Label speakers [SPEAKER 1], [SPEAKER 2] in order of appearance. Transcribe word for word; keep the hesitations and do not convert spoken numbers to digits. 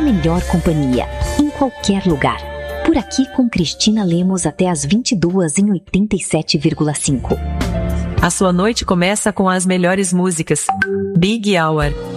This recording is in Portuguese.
[SPEAKER 1] melhor companhia, em qualquer lugar. Por aqui com Cristina Lemos até às vinte e duas em oitenta e sete vírgula cinco.
[SPEAKER 2] A sua noite começa com as melhores músicas. Big Hour.